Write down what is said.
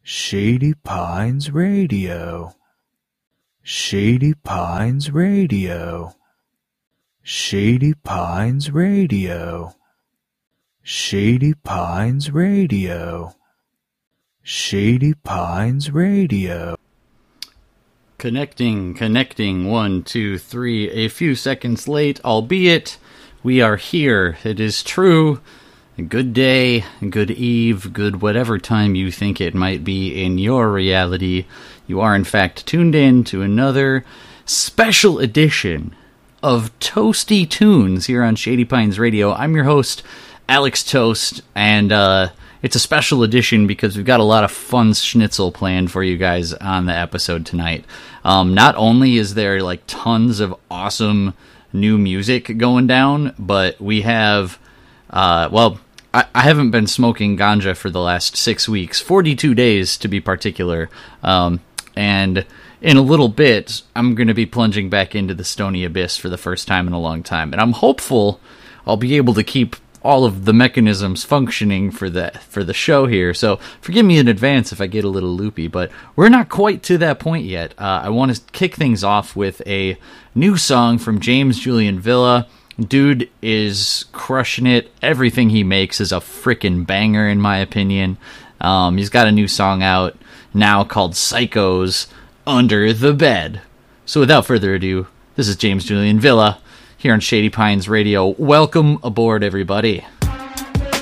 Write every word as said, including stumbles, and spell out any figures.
Shady Pines Radio. Shady Pines Radio. Shady Pines Radio. Shady Pines Radio. Shady Pines Radio. Connecting, connecting, one, two, three, a few seconds late, albeit we are here. It is true. Good day, good eve, good whatever time you think it might be in your reality. You are in fact tuned in to another special edition of Toasty Tunes here on Shady Pines Radio. I'm your host, Alex Toast, and uh, it's a special edition because we've got a lot of fun schnitzel planned for you guys on the episode tonight. Um, not only is there like tons of awesome new music going down, but we have, uh, well, I, I haven't been smoking ganja for the last six weeks, forty-two days to be particular, um, and in a little bit, I'm going to be plunging back into the stony abyss for the first time in a long time, and I'm hopeful I'll be able to keep all of the mechanisms functioning for the for the show here. So forgive me in advance if I get a little loopy, but we're not quite to that point yet. Uh, I want to kick things off with a new song from James Julian Villa. Dude is crushing it. Everything he makes is a frickin' banger, in my opinion. Um, he's got a new song out now called Psychos Under the Bed. So without further ado, this is James Julian Villa here on Shady Pines Radio. Welcome aboard, everybody.